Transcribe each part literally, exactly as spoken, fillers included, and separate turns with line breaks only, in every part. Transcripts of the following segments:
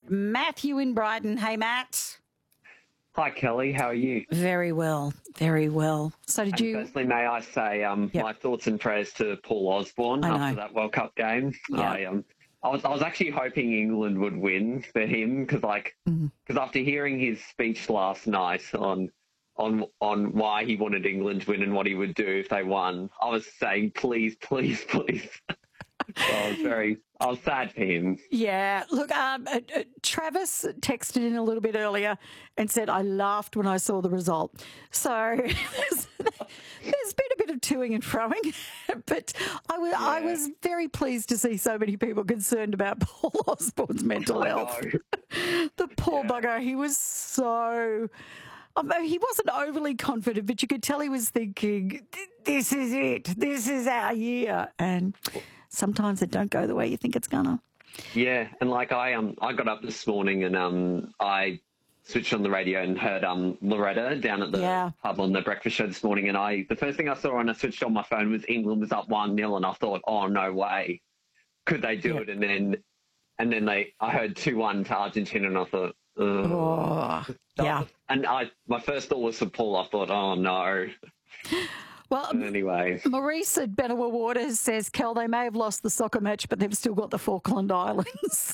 Matthew in Brighton. Hey, Matt.
Hi, Kelly. How are you?
Very well, very well. So did
and
you...
Firstly, may I say um,
Yep.
my thoughts and prayers to Paul Osborne
I know.
after that World Cup game.
Yeah.
I, um, I was I was actually hoping England would win for him because, like, because
Mhm.
after hearing his speech last night on on on why he wanted England to win and what he would do if they won, I was saying, please, please, please. So I was very, I was sad for him.
Yeah, look, um, uh, uh, Travis texted in a little bit earlier and said, I laughed when I saw the result. So there's, there's been a bit of toing and froing, but I was, I
Yeah.
was very pleased to see so many people concerned about Paul Osborne's mental
I
health.
know.
The poor
Yeah.
bugger, he was so... I mean, he wasn't overly confident, but you could tell he was thinking, this is it, this is our year. And sometimes it don't go the way you think it's gonna.
Yeah, and like I um I got up this morning and um I switched on the radio and heard um Loretta down at the
Yeah.
pub on the breakfast show this morning, and I the first thing I saw when I switched on my phone was England was up one nil, and I thought, oh no way, could they do
Yeah.
it? And then and then they I heard two one to Argentina, and I thought, ugh.
Oh, yeah.
And I my first thought was for Paul. I thought, oh no.
Well,
But anyway,
Maurice at Benawa Waters says, Kel, they may have lost the soccer match, but they've still got the Falkland Islands.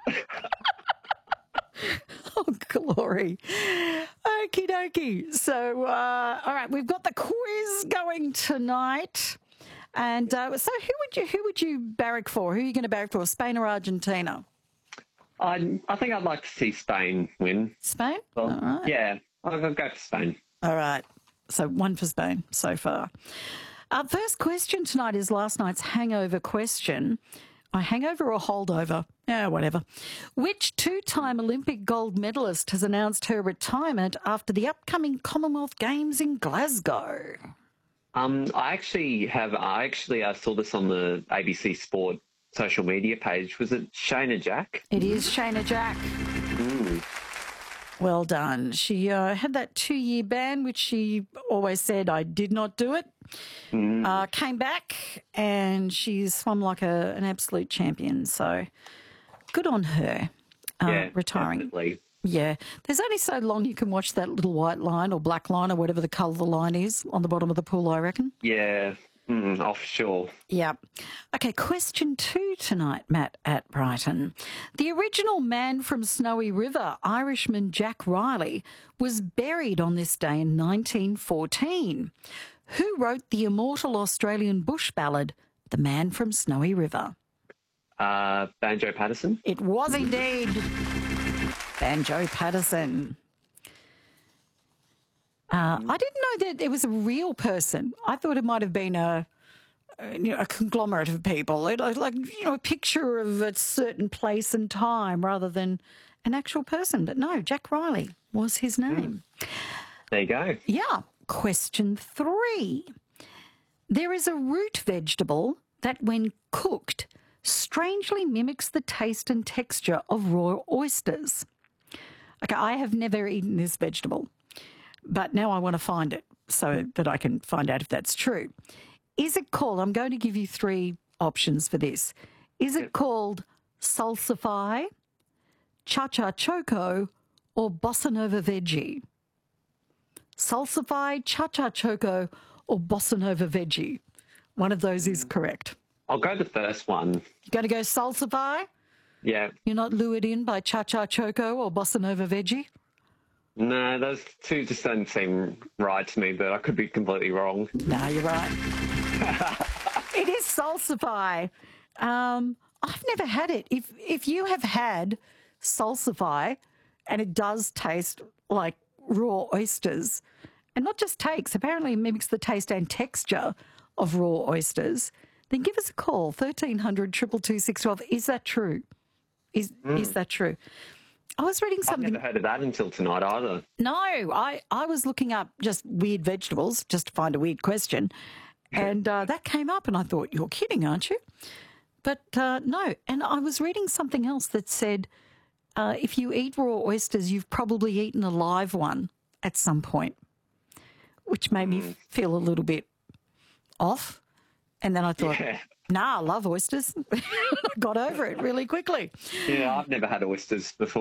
Oh, glory. Okie dokie. So, uh, all right, we've got the quiz going tonight. And uh, so who would you who would you barrack for? Who are you going to barrack for, Spain or Argentina?
I I think I'd like to see Spain win.
Spain?
Well,
All right.
yeah, I'll go for Spain.
All right. So one for Spain so far. Our first question tonight is last night's hangover question. A hangover or holdover? Yeah, whatever. Which two-time Olympic gold medalist has announced her retirement after the upcoming Commonwealth Games in Glasgow?
Um, I actually have. I actually uh, saw this on the A B C Sport social media page. Was it Shayna Jack?
It is Shayna Jack.
Mm.
Well done. She uh, had that two-year ban, which she always said, I did not do it.
Mm.
Uh, came back and she's swum like a, an absolute champion. So good on her uh,
Yeah,
retiring.
definitely.
Yeah. There's only so long you can watch that little white line or black line or whatever the colour the line is on the bottom of the pool, I reckon.
Yeah, mm, oh, for sure.
Yeah. Okay, question two tonight, Matt at Brighton. The original Man from Snowy River, Irishman Jack Riley, was buried on this day in nineteen fourteen. Who wrote the immortal Australian bush ballad, The Man from Snowy River?
Uh, Banjo Patterson.
It was indeed Banjo Patterson. Uh, I didn't know that it was a real person. I thought it might have been a, a, you know, a conglomerate of people, it, like you know, a picture of a certain place and time rather than an actual person. But no, Jack Riley was his name.
There you go.
Yeah. Question three. There is a root vegetable that, when cooked, strangely mimics the taste and texture of raw oysters. Okay, I have never eaten this vegetable, but now I want to find it so that I can find out if that's true. Is it called, I'm going to give you three options for this. Is it called salsify, cha-cha choco, or bossa nova veggie? Salsify, cha-cha choco, or bossa nova veggie? One of those is correct.
I'll go the first one.
You're going to go salsify?
Yeah.
You're not lured in by cha-cha choco or bossa nova veggie?
No, those two just don't seem right to me, but I could be completely wrong.
No, you're right. It is salsify. Um, I've never had it. If if you have had salsify and it does taste like raw oysters, and not just takes, apparently it mimics the taste and texture of raw oysters, then give us a call, thirteen hundred, two two two, six one two. Is that true? Is
Mm.
is that true? I was reading
I've
something.
never heard of that until tonight either.
No, I, I was looking up just weird vegetables just to find a weird question. And uh, that came up and I thought, you're kidding, aren't you? But uh, no. And I was reading something else that said uh, if you eat raw oysters, you've probably eaten a live one at some point, which made me feel a little bit off. And then I thought,
Yeah.
nah, I love oysters. I got over it really quickly.
Yeah, I've never had oysters before.